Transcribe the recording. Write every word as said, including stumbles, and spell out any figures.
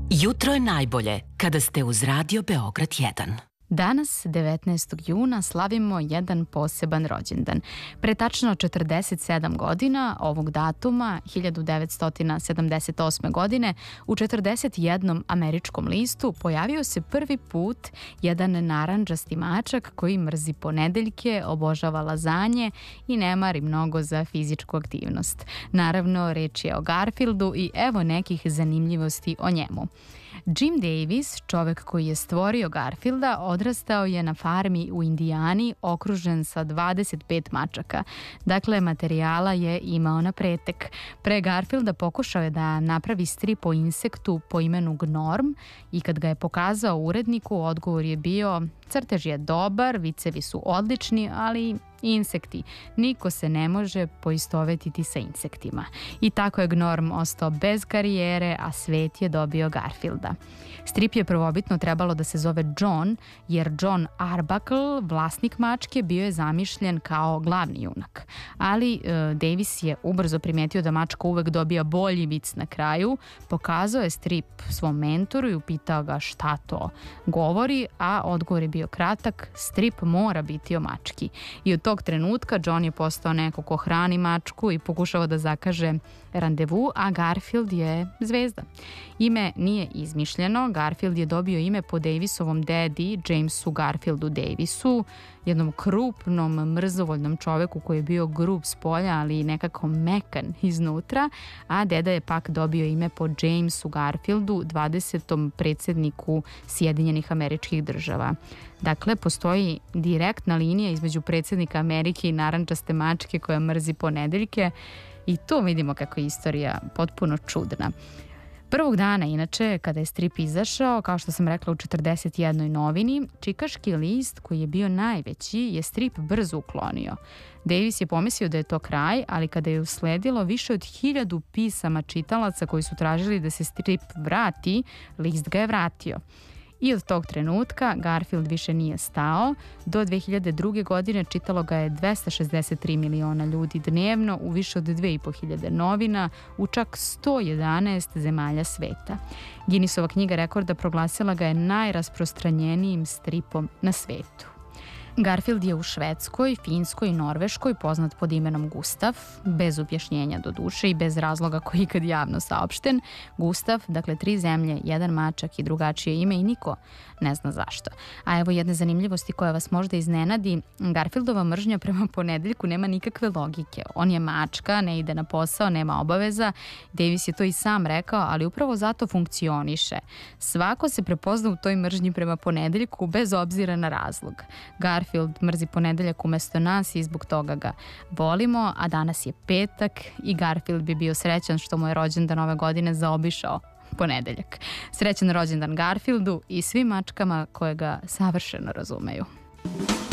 Jutro je najbolje kada ste uz Radio Beograd jedan. Danas, devetnaestog juna, slavimo jedan poseban rođendan. Pre tačno četrdeset sedam godina ovog datuma, hiljadu devetsto sedamdeset osme. godine, u četrdeset jednom američkom listu pojavio se prvi put jedan narandžasti mačak koji mrzi ponedeljke, obožava lazanje i ne mari mnogo za fizičku aktivnost. Naravno, reč je o Garfieldu i evo nekih zanimljivosti o njemu. Jim Davis, čovek koji je stvorio Garfielda, odrastao je na farmi u Indijani okružen sa dvadeset pet mačaka. Dakle, materijala je imao na pretek. Pre Garfielda pokušao je da napravi strip o insektu po imenu Gnorm i kad ga je pokazao uredniku, odgovor je bio: crtež je dobar, vicevi su odlični, ali insekti. Niko se ne može poistovetiti sa insektima. I tako je Gnorm ostao bez karijere, a svet je dobio Garfielda. Strip je prvobitno trebalo da se zove John, jer John Arbuckle, vlasnik mačke, bio je zamišljen kao glavni junak. Ali e, Davis je ubrzo primetio da mačka uvek dobija bolji vic na kraju, pokazao je strip svom mentoru i upitao ga šta to govori, a odgovor je bio kratak: strip mora biti o mački. I od tog trenutka John je postao neko ko hrani mačku i pokušava da zakaže randevu, a Garfield je zvezda. Ime nije izmišljeno, Garfield je dobio ime po Davisovom dedi, Jamesu Garfieldu Davisu, jednom krupnom, mrzovoljnom čoveku koji je bio grub s polja, ali nekako mekan iznutra, a deda je pak dobio ime po Jamesu Garfieldu, dvadesetom predsedniku Sjedinjenih Američkih Država. Dakle, postoji direktna linija između predsednika Amerike i narandžaste mačke koja mrzi ponedeljke i tu vidimo kako je istorija potpuno čudna. Prvog dana, inače, kada je strip izašao, kao što sam rekla, u četrdeset jednoj novini, čikaški list, koji je bio najveći, je strip brzo uklonio. Davis je pomislio da je to kraj, ali kada je usledilo više od hiljadu pisama čitalaca koji su tražili da se strip vrati, list ga je vratio. I od tog trenutka Garfield više nije stao. Do dve hiljade druge. godine čitalo ga je dvesta šezdeset tri miliona ljudi dnevno u više od dve i po hiljade novina u čak sto jedanaest zemalja sveta. Guinnessova knjiga rekorda proglasila ga je najrasprostranjenijim stripom na svetu. Garfield je u Švedskoj, Finskoj i Norveškoj poznat pod imenom Gustav, bez objašnjenja do duše i bez razloga koji ikad javno saopšten. Gustav, dakle tri zemlje, jedan mačak i drugačije ime i niko ne zna zašto. A evo jedne zanimljivosti koja vas možda iznenadi: Garfieldova mržnja prema ponedeljku nema nikakve logike. On je mačka, ne ide na posao, nema obaveza. Davis je to i sam rekao, ali upravo zato funkcioniše. Svako se prepozna u toj mržnji prema ponedeljku bez obzira na razlog. Garfield Garfield mrzi ponedeljak umesto nas i zbog toga ga volimo, a danas je petak i Garfield bi bio srećan što mu je rođendan ove godine zaobišao ponedeljak. Srećan rođendan Garfieldu i svim mačkama koje ga savršeno razumeju.